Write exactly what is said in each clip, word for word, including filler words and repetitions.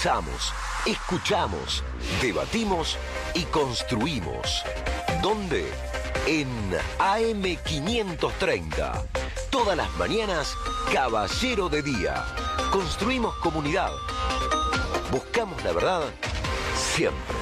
Pensamos, escuchamos, debatimos y construimos. ¿Dónde? En A M quinientos treinta. Todas las mañanas, Caballero de Día. Construimos comunidad. Buscamos la verdad siempre.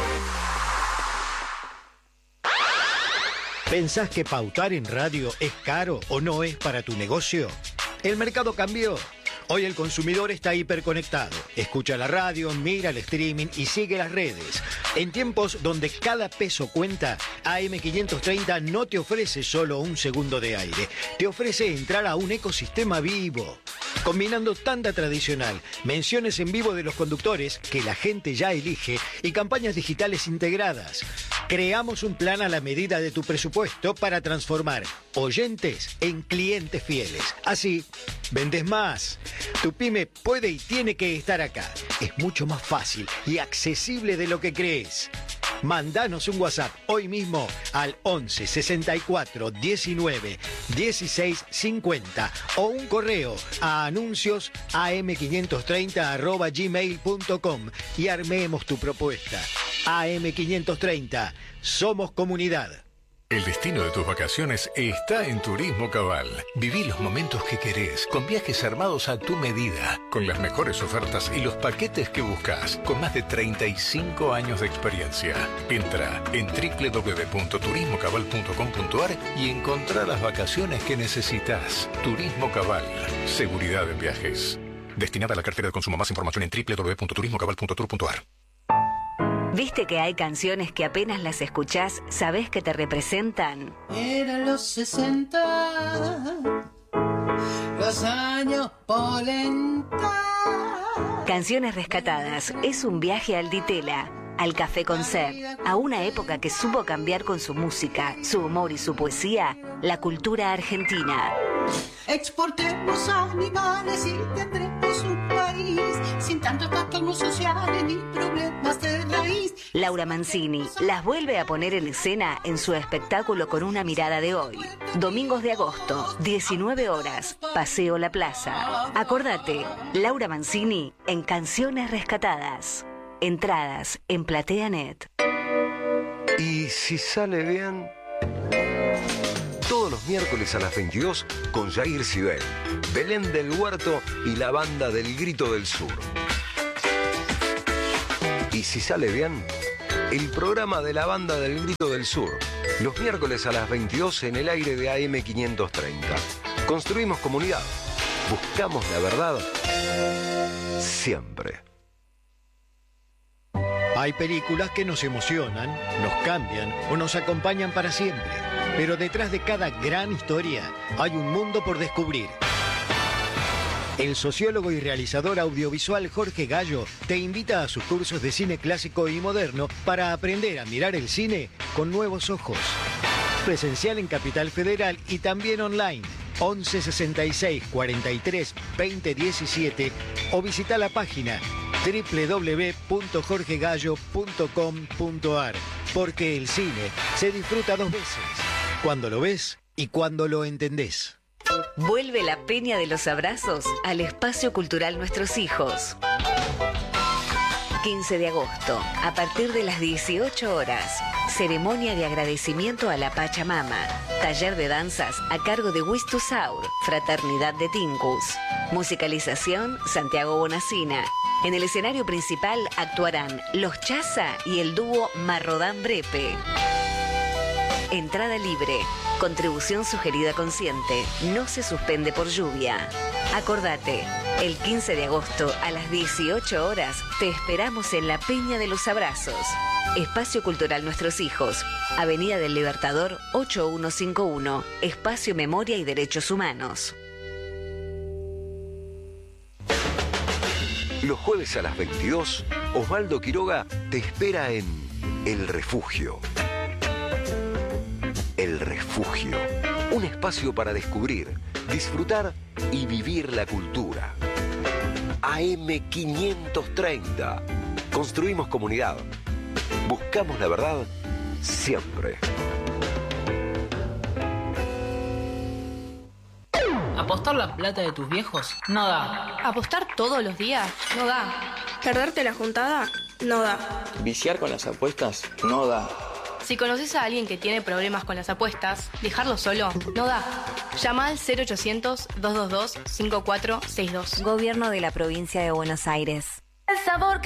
¿Pensás que pautar en radio es caro o no es para tu negocio? El mercado cambió. Hoy el consumidor está hiperconectado. Escucha la radio, mira el streaming y sigue las redes. En tiempos donde cada peso cuenta, A M quinientos treinta no te ofrece solo un segundo de aire. Te ofrece entrar a un ecosistema vivo. Combinando tanda tradicional, menciones en vivo de los conductores que la gente ya elige y campañas digitales integradas. Creamos un plan a la medida de tu presupuesto para transformar oyentes en clientes fieles. Así, vendes más. Tu pyme puede y tiene que estar acá. Es mucho más fácil y accesible de lo que crees. Mandanos un WhatsApp hoy mismo al once sesenta y cuatro diecinueve dieciséis cincuenta o un correo a anuncios a m quinientos treinta arroba gmail punto com y armemos tu propuesta. A M quinientos treinta, somos comunidad. El destino de tus vacaciones está en Turismo Cabal. Viví los momentos que querés, con viajes armados a tu medida, con las mejores ofertas y los paquetes que buscas, con más de treinta y cinco años de experiencia. Entra en doble u doble u doble u punto turismo cabal punto com punto a r y encontrá las vacaciones que necesitas. Turismo Cabal, seguridad en viajes. Destinada a la cartera de consumo. Más información en doble u doble u doble u punto turismo cabal punto tour punto a r. ¿Viste que hay canciones que apenas las escuchás, sabés que te representan? Eran los sesenta, los años polenta. Canciones Rescatadas es un viaje al Ditela, al Café Concert, a una época que supo cambiar con su música, su humor y su poesía, la cultura argentina. Exportemos animales y tendremos un país sin tantos trastornos sociales ni problemas de raíz. Laura Mancini las vuelve a poner en escena en su espectáculo Con una mirada de hoy. Domingos de agosto, diecinueve horas, Paseo La Plaza. Acordate, Laura Mancini en Canciones Rescatadas. Entradas en PlateaNet. Y si sale bien, todos los miércoles a las veintidós con Jair Sibel, Belén del Huerto y la banda del Grito del Sur. Y si sale bien, el programa de la banda del Grito del Sur, los miércoles a las veintidós en el aire de A M quinientos treinta. Construimos comunidad, buscamos la verdad siempre. Hay películas que nos emocionan, nos cambian o nos acompañan para siempre. Pero detrás de cada gran historia hay un mundo por descubrir. El sociólogo y realizador audiovisual Jorge Gallo te invita a sus cursos de cine clásico y moderno para aprender a mirar el cine con nuevos ojos. Presencial en Capital Federal y también online. once sesenta y seis cuarenta y tres veinte diecisiete o visita la página doble u doble u doble u punto jorge gallo punto com punto a r, porque el cine se disfruta dos veces, cuando lo ves y cuando lo entendés. Vuelve la Peña de los Abrazos al Espacio Cultural Nuestros Hijos. quince de agosto, a partir de las dieciocho horas, ceremonia de agradecimiento a la Pachamama, taller de danzas a cargo de Wistusaur, Fraternidad de Tincus, musicalización Santiago Bonacina. En el escenario principal actuarán Los Chaza y el dúo Marrodán Brepe. Entrada libre, contribución sugerida consciente, no se suspende por lluvia. Acordate, el quince de agosto a las dieciocho horas te esperamos en la Peña de los Abrazos. Espacio Cultural Nuestros Hijos, Avenida del Libertador ocho mil ciento cincuenta y uno, Espacio Memoria y Derechos Humanos. Los jueves a las veintidós, Osvaldo Quiroga te espera en El Refugio. El Refugio, un espacio para descubrir, disfrutar y vivir la cultura. A M quinientos treinta. Construimos comunidad. Buscamos la verdad siempre. ¿Apostar la plata de tus viejos? No da. ¿Apostar todos los días? No da. Perderte la juntada no da. Viciar con las apuestas no da. Si conoces a alguien que tiene problemas con las apuestas, dejarlo solo no da. Llama al cero ochocientos, dos dos dos, cinco cuatro seis dos. Gobierno de la Provincia de Buenos Aires. El sabor